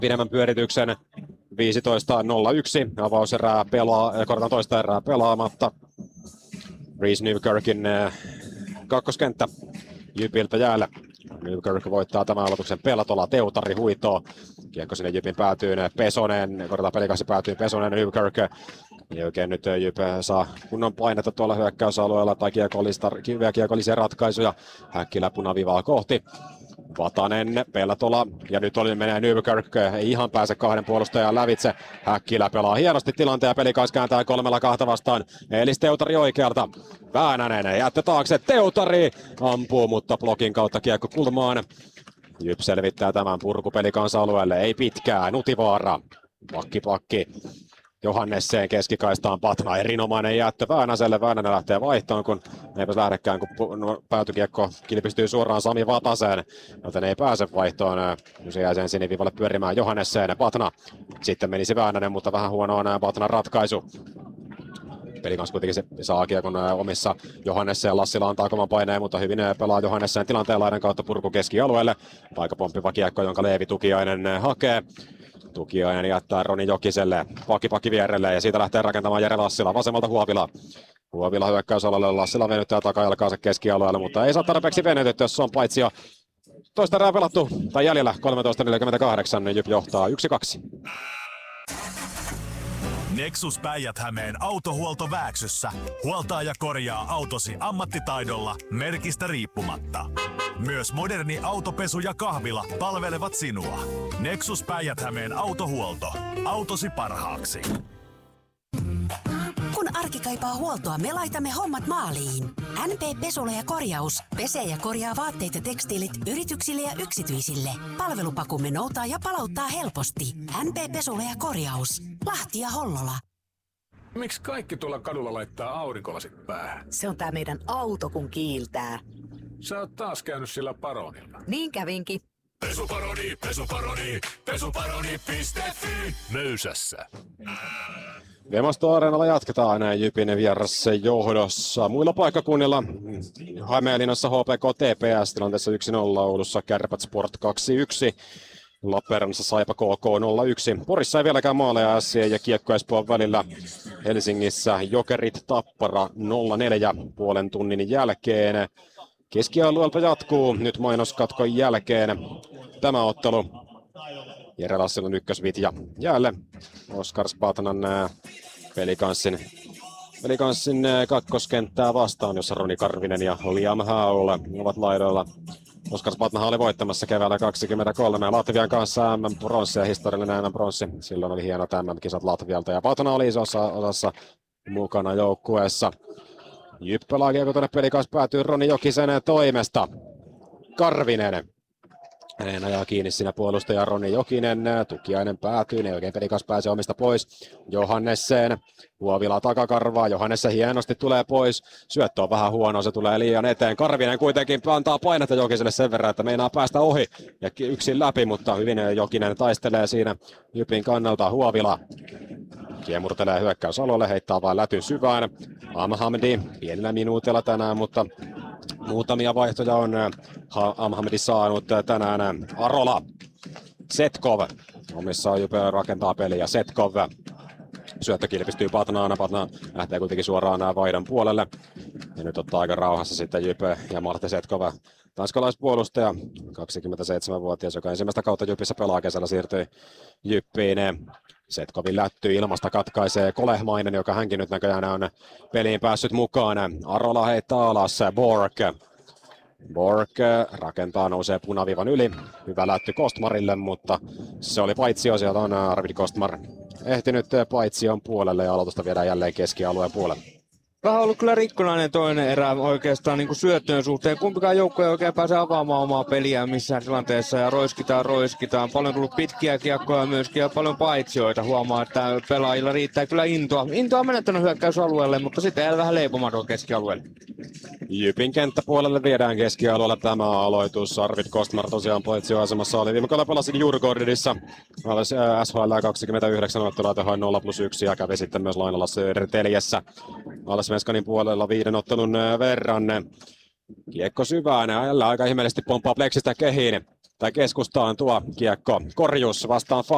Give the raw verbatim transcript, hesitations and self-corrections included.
pidemmän pyörityksen. viisitoista nolla yksi. Avauserää pelaa, kortaan toista erää pelaamatta. Reese Newkirkin kakkoskenttä Jypiltä jäällä. Newkirk voittaa tämän aloituksen Peltola, Teutari huitoo. Kiekko sinne Jypin päätyyn, Pesonen, kortaan pelikassi päätyy Pesonen, Newkirk. Ja oikein nyt Jyp saa kunnon painetta tuolla hyökkäysalueella tai kiekollista, kiekollisia ratkaisuja. Häkkilä punavivaa kohti. Vatanen, Peltola ja nyt oli menee Newkirk, ei ihan pääse kahden puolustajan lävitse. Häkkilä pelaa hienosti tilanteen ja pelikais kääntää kolmella kahta vastaan. Elis Teutari oikealta. Väänänen jättö taakse, Teutari ampuu, mutta blokin kautta kiekko kulmaan. Jyp selvittää tämän purkupelikansa alueelle, ei pitkää, Nutivaara. Pakki pakki. Johannesseen keskikaistaan Patna, erinomainen jättö Väänäselle. Väänänen lähtee vaihtoon, kun eipä lähdekään, kun no, päätykiekko kilpistyy suoraan Sami Vataseen, joten ei pääse vaihtoon. Se jää sen siniviivalle pyörimään Johannesseen. Patna, sitten menisi Väänänen, mutta vähän huono on Patnan ratkaisu. Pelikans kuitenkin se saa kiekon omissa. Johannesseen Lassila antaa kovan paineen, mutta hyvin pelaa Johannesseen tilanteen laidan kautta purku keskialueelle. Aika pomppiva kiekko, jonka Leevi Tukiainen hakee. Tukiainen jättää Roni Jokiselle, pakki pakki vierelle ja siitä lähtee rakentamaan Jere Lassila, vasemmalta Huovila. Huovila hyökkäysalalle, Lassila venyttää takajalkaansa keskialueelle, mutta ei saa tarpeeksi venytetty, jos on paitsi jo toista erää pelattu, tai jäljellä kolmetoista neljäkymmentäkahdeksan, niin Jyp johtaa yksi kaksi. Nexus Päijät-Hämeen autohuolto Vääksyssä huoltaa ja korjaa autosi ammattitaidolla merkistä riippumatta. Myös moderni autopesu ja kahvila palvelevat sinua. Nexus Päijät-Hämeen autohuolto. Autosi parhaaksi. Kun arki kaipaa huoltoa, me laitamme hommat maaliin. N P Pesula ja korjaus. Pesee ja korjaa vaatteet ja tekstiilit yrityksille ja yksityisille. Palvelupakumme noutaa ja palauttaa helposti. N P Pesula ja korjaus. Lahti ja Hollola. Miksi kaikki tuolla kadulla laittaa aurinkolasit päähän? Se on tää meidän auto, kun kiiltää. Sä oot taas käynyt sillä Paronilla. Niin kävinkin. Pesuparoni, pesuparoni, pesuparoni piste fi. Möysässä. Demasto Areenalla jatketaan näin Jypin vieressä johdossa. Muilla paikkakunnilla Hämeenlinnassa H P K T P S tilanteessa yksi nolla, Oulussa Kärpät Sport kaksi yksi. Lappeenrannassa Saipa K K nolla yksi. Porissa ei vieläkään maaleja S C ja Kiekko Espoon välillä. Helsingissä Jokerit Tappara nolla neljä puolen tunnin jälkeen. Keskialueelta jatkuu nyt mainoskatkon jälkeen tämä ottelu. Jere Lassilan ykkösvitja jäälle. Oskar Spatnan pelikanssin, pelikanssin kakkoskenttää vastaan, jossa Roni Karvinen ja Liam Howell ovat laidoilla. Oskar Spatnahan oli voittamassa keväällä kaksikymmentäkolme Latvian kanssa M M-pronssi ja historiallinen M M-pronssi. Silloin oli hienot M M-kisat Latvialta ja Patna oli isossa osassa mukana joukkueessa. Jyp pelaa kiekko tuonne pelikans päätyy Roni Jokisen toimesta. Karvinen. Hänen ajaa kiinni siinä puolustaja Roni Jokinen. Tukiainen päätyy, ne oikein pelikas pääsee omista pois. Johannesseen. Huovila takakarvaa. Johannessa hienosti tulee pois. Syöttö on vähän huono, se tulee liian eteen. Karvinen kuitenkin antaa painetta Jokiselle sen verran, että meinaa päästä ohi ja yksin läpi, mutta hyvin Jokinen taistelee siinä Jypin kannalta. Huovila kiemurtelee hyökkäysalueelle, heittää vain lätyn syvään. Amhamdi pienellä minuutilla tänään, mutta muutamia vaihtoja on Amhamdi saanut tänään. Arola, Setkov, omissa Jyp rakentaa peliä. Setkov, syöttö kilpistyy Patnaan, Patna lähtee kuitenkin suoraan vaidan puolelle. Ja nyt ottaa aika rauhassa sitten Jyp ja Martti Setkov, tanskalaispuolustaja, kaksikymmentäseitsemänvuotias, joka ensimmäistä kautta Jypissä pelaa kesällä, siirtyi Jyppiin. Setkovin lätty ilmasta katkaisee Kolehmainen, joka hänkin nyt näköjään on peliin päässyt mukaan. Arola heittää alas, Bork. Bork rakentaa, nousee punaviivan yli. Hyvä lätty Kostmarille, mutta se oli paitsio. Sieltä on Arvid Kostmar ehtinyt paitsion puolelle ja aloitusta viedään jälleen keskialueen puolelle. Vähän ollut kyllä rikkonainen toinen erä oikeastaan niin kuin syöttöön suhteen. Kumpikaan joukko ei oikein pääse avaamaan omaa peliään missään tilanteessa ja roiskitaan, roiskitaan. Paljon tullut pitkiä kiekkoja myöskin ja paljon paitsioita. Huomaa, että pelaajilla riittää kyllä intoa. Intoa on menettänyt hyökkäysalueelle, mutta sitten jää vähän leipomaton keskialueelle. Jypin kenttäpuolelle viedään keskialueella tämä aloitus. Arvid Kostmar tosiaan paitsioasemassa oli viime kaudella pelasi Djurgårdissa. S H L kaksikymmentäyhdeksän ottelua tehoin nolla plus yksi ja kävi sitten myös lainalla Södertäljessä. Allsvenskanin puolella viiden ottelun verran. Kiekko syvään, jälleen aika ihmeellisesti pomppaa Pleksistä kehiin. Tai keskustaan tuo kiekko. Korjus vastaan